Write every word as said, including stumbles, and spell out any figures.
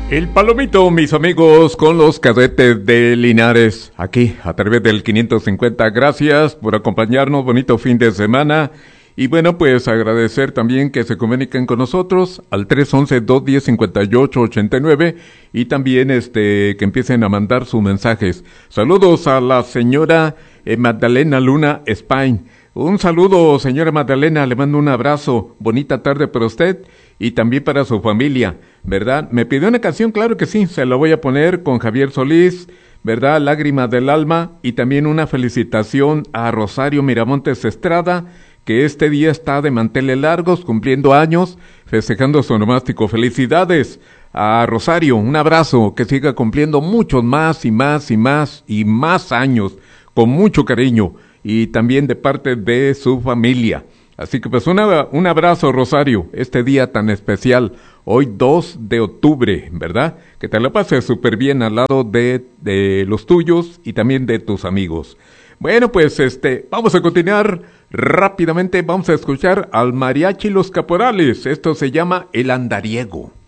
El Palomito, mis amigos, con los cadetes de Linares, aquí a través del quinientos cincuenta. Gracias por acompañarnos, bonito fin de semana. Y bueno, pues agradecer también que se comuniquen con nosotros al tres once, dos diez, cincuenta y ocho ochenta y nueve y también este que empiecen a mandar sus mensajes. Saludos a la señora eh, Magdalena Luna Spain. Un saludo, señora Magdalena, le mando un abrazo, bonita tarde para usted y también para su familia, ¿verdad? Me pidió una canción, claro que sí, se la voy a poner con Javier Solís, ¿verdad? Lágrimas del alma, y también una felicitación a Rosario Miramontes Estrada, que este día está de manteles largos, cumpliendo años, festejando su onomástico. Felicidades a Rosario, un abrazo, que siga cumpliendo muchos más y más y más y más años, con mucho cariño, y también de parte de su familia. Así que pues una, un abrazo, Rosario, este día tan especial, hoy dos de octubre, ¿verdad? Que te la pases súper bien al lado de, de los tuyos y también de tus amigos. Bueno, pues este, vamos a continuar rápidamente, vamos a escuchar al Mariachi Los Caporales, esto se llama El Andariego.